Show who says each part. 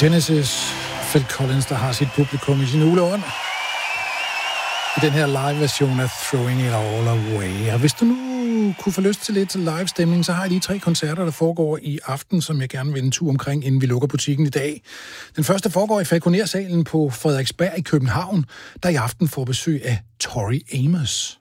Speaker 1: Genesis, Phil Collins, der har sit publikum i sin uleånd. I den her live-version af Throwing It All Away. Og hvis du nu kunne få lyst til lidt live-stemning, så har jeg lige 3 koncerter, der foregår i aften, som jeg gerne vil en tur omkring, inden vi lukker butikken i dag. Den første foregår i Falconer-salen på Frederiksberg i København, der i aften får besøg af Tori Amos.